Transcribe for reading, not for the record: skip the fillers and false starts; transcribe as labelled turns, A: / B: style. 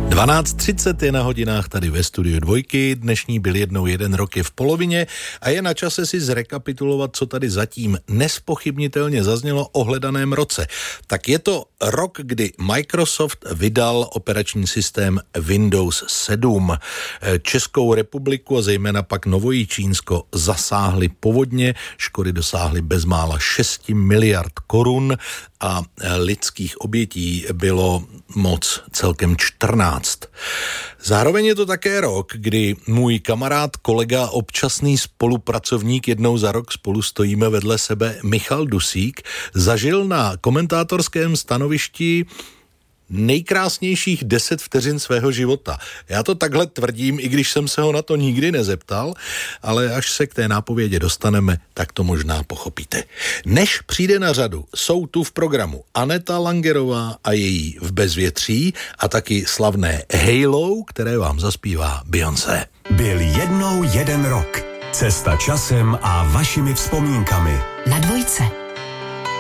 A: 12:30 je na hodinách tady ve studiu Dvojky. Dnešní Byl jednou jeden rok je v polovině a je na čase si zrekapitulovat, co tady zatím nespochybnitelně zaznělo o hledaném roce. Tak je to rok, kdy Microsoft vydal operační systém Windows 7. Českou republiku a zejména pak Novojičínsko zasáhly povodně, škody dosáhly bezmála 6 miliard korun a lidských obětí bylo moc, celkem 14. Zároveň je to také rok, kdy můj kamarád, kolega, občasný spolupracovník, jednou za rok spolu stojíme vedle sebe, Michal Dusík, zažil na komentátorském stanovišti nejkrásnějších 10 vteřin svého života. Já to takhle tvrdím, i když jsem se ho na to nikdy nezeptal, ale až se k té nápovědě dostaneme, tak to možná pochopíte. Než přijde na řadu, jsou tu v programu Aneta Langerová a její V bezvětří a taky slavné Halo, které vám zaspívá Beyoncé.
B: Byl jednou jeden rok. Cesta časem a vašimi vzpomínkami.
C: Na Dvojce.